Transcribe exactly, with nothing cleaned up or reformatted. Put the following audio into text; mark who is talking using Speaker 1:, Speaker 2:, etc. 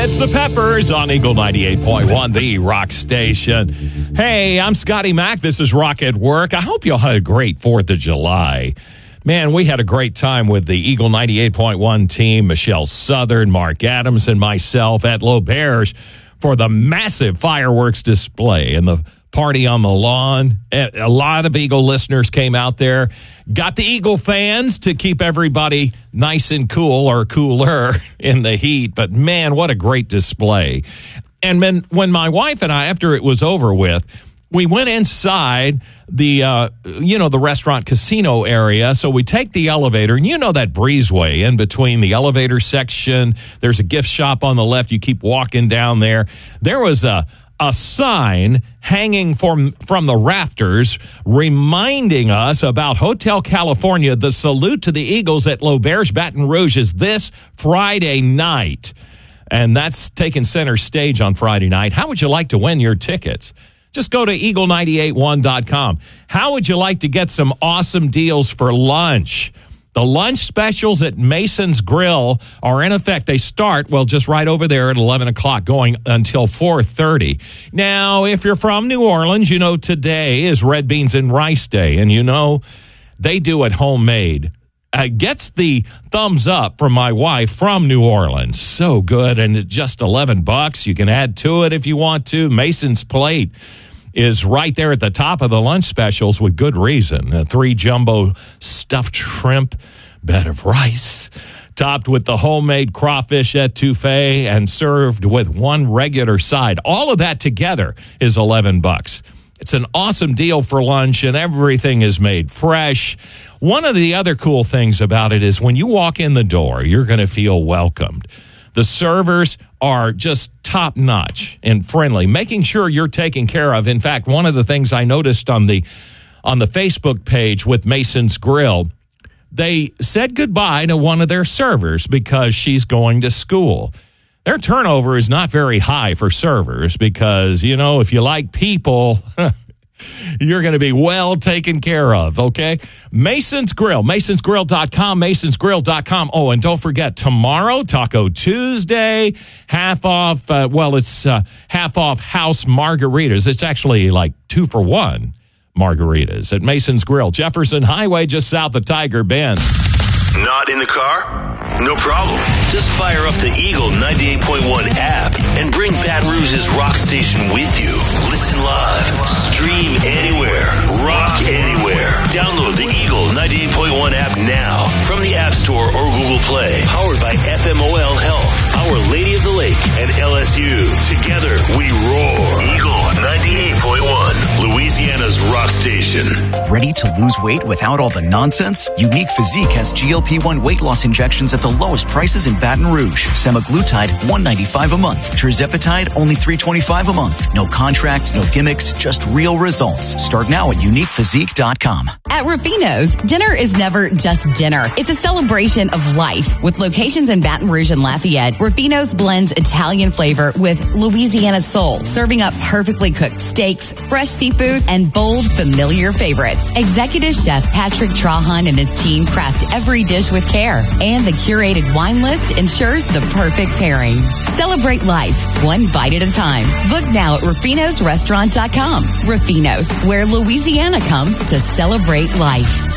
Speaker 1: It's the Peppers on Eagle ninety-eight point one, the rock station. Hey, I'm Scotty Mack. This is Rock at Work. I hope you all had a great fourth of July. Man, we had a great time with the Eagle ninety-eight point one team, Michelle Southern, Mark Adams, and myself at L'Auberge for the massive fireworks display and the party on the lawn. A lot of Eagle listeners came out there. Got the Eagle fans to keep everybody nice and cool or cooler in the heat. But, man, what a great display. And when, when my wife and I, after it was over with, we went inside the, uh, you know, the restaurant casino area. So we take the elevator, and you know that breezeway in between the elevator section. There's a gift shop on the left. You keep walking down there. There was a a sign hanging from from the rafters reminding us about Hotel California. The salute to the Eagles at L'Auberge Baton Rouge is this Friday night. And that's taking center stage on Friday night. How would you like to win your tickets? Just go to eagle nine eight one dot com. How would you like to get some awesome deals for lunch? The lunch specials at Mason's Grill are in effect. They start, well, just right over there at eleven o'clock, going until four thirty. Now, if you're from New Orleans, you know today is Red Beans and Rice Day, and you know they do it homemade. Uh, gets the thumbs up from my wife from New Orleans. So good, and at just eleven bucks. You can add to it if you want to. Mason's Plate is right there at the top of the lunch specials with good reason. A three jumbo stuffed shrimp, bed of rice, topped with the homemade crawfish etouffee and served with one regular side. All of that together is eleven bucks. It's an awesome deal for lunch, and everything is made fresh. One of the other cool things about it is when you walk in the door, you're going to feel welcomed. The servers are just top-notch and friendly, making sure you're taken care of. In fact, one of the things I noticed on the on the Facebook page with Mason's Grill, they said goodbye to one of their servers because she's going to school. Their turnover is not very high for servers because, you know, if you like people, you're going to be well taken care of, okay? Mason's Grill, masons grill dot com, masons grill dot com. Oh, and don't forget, tomorrow, Taco Tuesday, half off, uh, well, it's uh, half off house margaritas. It's actually like two for one margaritas at Mason's Grill, Jefferson Highway, just south of Tiger Bend.
Speaker 2: Not in the car? No problem. Just fire up the Eagle ninety-eight point one app and bring Baton Rouge's rock station with you. Listen live. Stream anywhere. Rock anywhere. Download the Eagle ninety-eight point one app now from the App Store or Google Play. Powered by F M O L Health, Our Lady of the Lake, and L S U. Together, we roar. Eagle ninety-eight point one, Louisiana's rock station.
Speaker 3: Ready to lose weight without all the nonsense? Unique Physique has G L P one weight loss injections at the lowest prices in Baton Rouge. Semaglutide, one hundred ninety-five dollars a month. Tirzepatide, only three hundred twenty-five dollars a month. No contracts, no gimmicks, just real results. Start now at unique physique dot com.
Speaker 4: At Rufino's, dinner is never just dinner. It's a celebration of life. With locations in Baton Rouge and Lafayette, Rufino's blends Italian flavor with Louisiana soul, serving up perfectly cooked steaks, fresh seafood, and bold, familiar favorites. Executive Chef Patrick Trahan and his team craft every dish with care, and the curated wine list ensures the perfect pairing. Celebrate life, one bite at a time. Book now at rufinos restaurant dot com. Rufino's, where Louisiana comes to celebrate life.